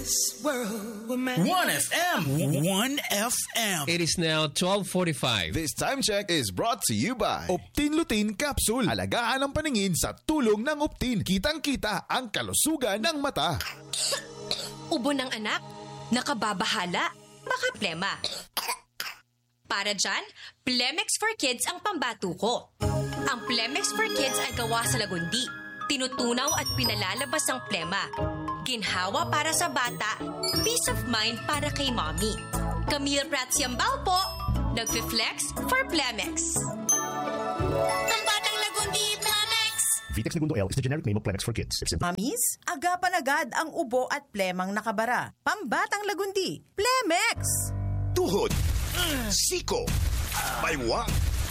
this world were meant. 1FM. 1FM. It is now 12:45. This time check is brought to you by Optin Lutein Capsule. Alagaan ang paningin sa tulong ng Optin. Kitang-kita ang kalusugan ng mata. Ubo ng anak? Nakababahala? Baka plema. Para dyan, Plemex for Kids ang pambato ko. Ang Plemex for Kids ay gawa sa lagundi. Tinutunaw at pinalalabas ang plema. Ginhawa para sa bata, peace of mind para kay mommy. Camille Prats Yambao po, nagfi-flex for Plemex. Pambatang lagundi, Plemex! Vitex Segundo L is the generic name of Plemex for kids. Mamis, agapan agad ang ubo at plemang nakabara. Pambatang lagundi, Plemex! Tuhod, siko, baywang,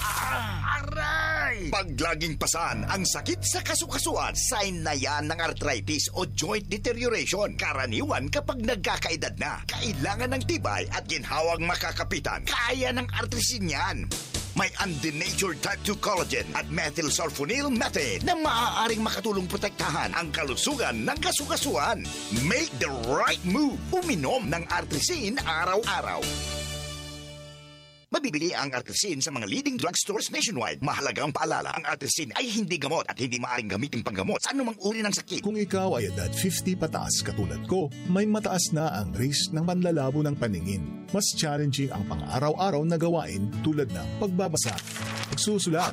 aray! Pag laging pasan ang sakit sa kasukasuan, sign na yan ng arthritis o joint deterioration. Karaniwan kapag nagkakaedad na, kailangan ng tibay at ginhawang makakapitan. Kaya ng artrisin yan. May undenatured type 2 collagen at methylsulfonyl methane na maaaring makatulong protektahan ang kalusugan ng kasukasuan. Make the right move. Uminom ng artrisin araw-araw. Mabibili ang artrisin sa mga leading drugstores nationwide. Mahalagang paalala, ang artrisin ay hindi gamot at hindi maaaring gamitin panggamot sa anumang uri ng sakit. Kung ikaw ay edad 50 pataas katulad ko, may mataas na ang risk ng panlalabo ng paningin. Mas challenging ang pang-araw-araw na gawain tulad ng pagbabasa, pagsusulat,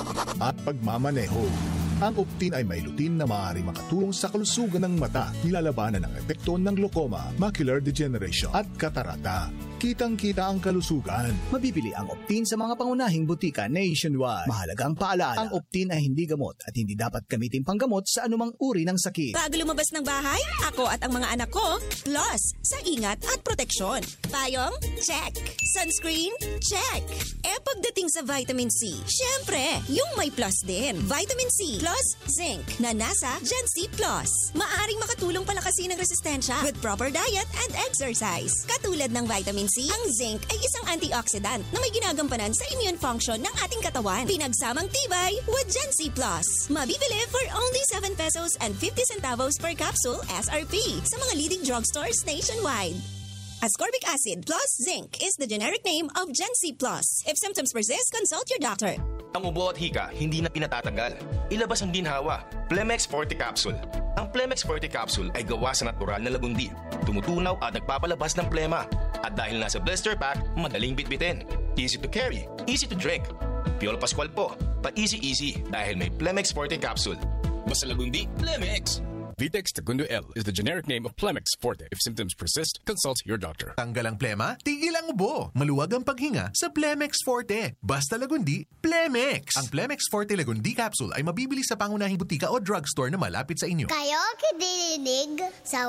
at pagmamaneho. Ang Optin ay may lutein na maaaring makatulong sa kalusugan ng mata, nilalabanan ang epekto ng glaucoma, macular degeneration at katarata. Kitang-kita ang kalusugan. Mabibili ang Optin sa mga pangunahing butika nationwide. Mahalagang paalala, ang Optin ay hindi gamot at hindi dapat gamitin panggamot sa anumang uri ng sakit. Bago lumabas ng bahay, ako at ang mga anak ko, plus sa ingat at proteksyon. Payong? Check. Sunscreen? Check. Pagdating sa vitamin C, syempre, yung may plus din. Vitamin C plus zinc na nasa Gen C+. Maaring makatulong palakasin ang resistensya with proper diet and exercise. Katulad ng vitamin C, ang zinc ay isang antioxidant na may ginagampanan sa immune function ng ating katawan. Pinagsamang tibay with Gen C+. Mabibili for only 7 pesos and 50 centavos per capsule SRP sa mga leading drugstores nationwide. Ascorbic acid plus zinc is the generic name of Gen C+. If symptoms persist, consult your doctor. Ang ubo at hika, hindi na pinatatagal. Ilabas ang ginhawa. Plemex Forte Capsule. Ang Plemex Forte Capsule ay gawa sa natural na lagundi. Tumutunaw at nagpapalabas ng plema. At dahil nasa blister pack, madaling bitbitin. Easy to carry, easy to drink. Piolo Pascual po, pa-easy-easy dahil may Plemex Forte Capsule. Basta lagundi, Plemex! Vitex Segundo L is the generic name of Plemex Forte. If symptoms persist, consult your doctor. Tanggal ang plema, tigil ang ubo. Maluwag ang paghinga sa Plemex Forte. Basta lagundi, Plemex. Ang Plemex Forte Lagundi Capsule ay mabibili sa pangunahing butika o drugstore na malapit sa inyo. Kayo kinilig sa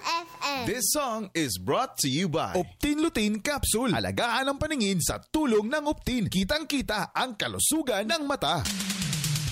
1FM. This song is brought to you by Optin Lutein Capsule. Alagaan ang paningin sa tulong ng Optin. Kitang-kita ang kalusugan ng mata.